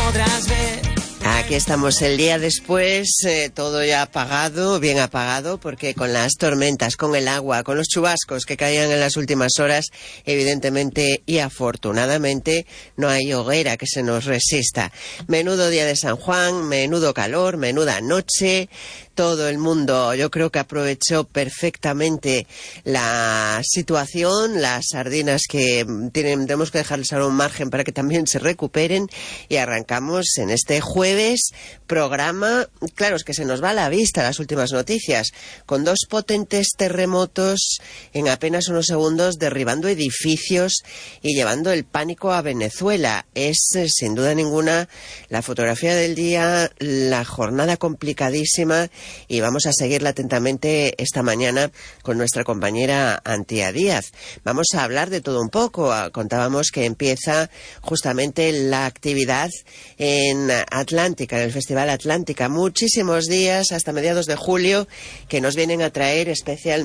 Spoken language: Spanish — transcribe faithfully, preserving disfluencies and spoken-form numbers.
podrás ver. Aquí estamos el día después, eh, todo ya apagado, bien apagado, porque con las tormentas, con el agua, con los chubascos que caían en las últimas horas, evidentemente y afortunadamente no hay hoguera que se nos resista. Menudo día de San Juan, menudo calor, menuda noche. Todo el mundo, yo creo que aprovechó perfectamente la situación, las sardinas que tienen, tenemos que dejarles ahora un margen para que también se recuperen, y arrancamos en este jueves programa. Claro, es que se nos va a la vista las últimas noticias, con dos potentes terremotos en apenas unos segundos derribando edificios y llevando el pánico a Venezuela. Es sin duda ninguna la fotografía del día, la jornada complicadísima. Y vamos a seguirla atentamente esta mañana con nuestra compañera Antía Díaz. Vamos a hablar de todo un poco. Contábamos que empieza justamente la actividad en Atlántica, en el Festival Atlántica. Muchísimos días hasta mediados de julio que nos vienen a traer especialmente